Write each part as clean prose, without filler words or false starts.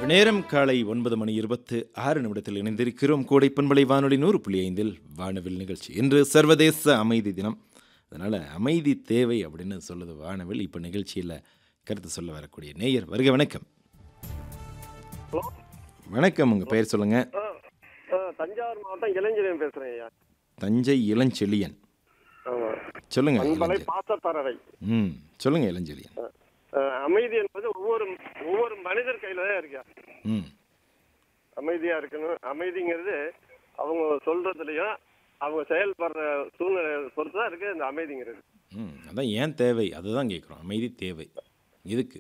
நேரம் காலை 9:26 இணைந்திருக்கிறோம். கோடை பண்பலை வானொலி 100.5 வானவில் நிகழ்ச்சி. இன்று சர்வதேச அமைதி தினம். அதனால் அமைதி தேவை அப்படின்னு சொல்லுது வானவில். இப்போ நிகழ்ச்சியில் கருத்து சொல்ல வரக்கூடிய நேயர் வருக. வணக்கம். ஹலோ. வணக்கம், உங்கள் பெயர் சொல்லுங்கள். தஞ்சாவூர் மாவட்டம் இளஞ்செழியன் பேசுகிறேன் ஐயா. தஞ்சை இளஞ்செழியன். சொல்லுங்கள். அன்பலை பாசத்தரவை. சொல்லுங்கள் இளஞ்செழியன். அமைதி என்பது ஒவ்வொரு மனிதர் கையில தான் இருக்கு. அமைதியா இருக்கணும். அமைதிங்கிறது அவங்க சொல்றதுலயும் அவங்க செயல்படுற சூழ்நிலை பொறுத்து தான் இருக்கு இந்த அமைதிங்கிறது. அதான் ஏன் தேவை அதுதான் கேட்குறோம். அமைதி தேவை எதுக்கு?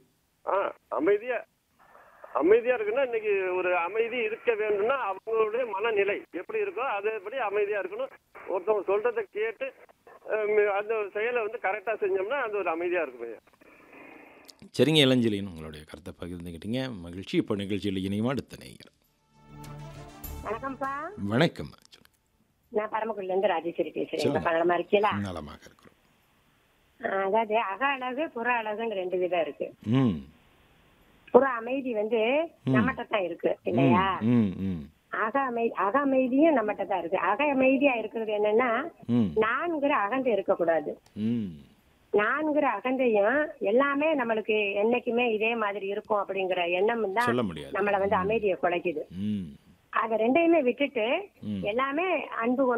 அமைதியா இருக்குன்னா இன்னைக்கு ஒரு அமைதி இருக்க வேண்டும்னா அவங்களுடைய மனநிலை எப்படி இருக்கோ அதேபடி அமைதியா இருக்கணும். ஒருத்தவங்க சொல்றதை கேட்டு அந்த செயலை கரெக்டா செஞ்சோம்னா அந்த ஒரு அமைதியா இருக்கும். சரிங்க இளஞ்செழியன், உங்களுடைய கருத்தை பகிர்ந்துக்கிட்டீங்க. மகிழ்ச்சி. இப்போ நிகழ்ச்சியில் இணையும் அடுத்த நேயர். வணக்கம்ப்பா. வணக்கம். நான் பரமக்குடிலேருந்து ராஜேஸ்வரி பேசுறேன். நலமா இருக்கீங்களா? நலமாக இருக்கிறோம். அதாவது அக அழகு புற அழகுன்னு ரெண்டு விதம் இருக்கு. புற அமைதி நம்மகிட்ட தான் இருக்கு இல்லையா? அக அமைதியும் நம்மகிட்ட தான் இருக்கு. அக அமைதியா இருக்கிறது என்னன்னா நான்கிற அகந்தை இருக்கக்கூடாது. நான்கிற அகந்தையும் எல்லாமே நம்மளுக்கு என்னைக்குமே இதே மாதிரி இருக்கும் அப்படிங்கிற எண்ணம் தான் நம்மள அமைதியை குலைக்குது. அத ரெண்டையுமே விட்டுட்டு எல்லாமே அன்பு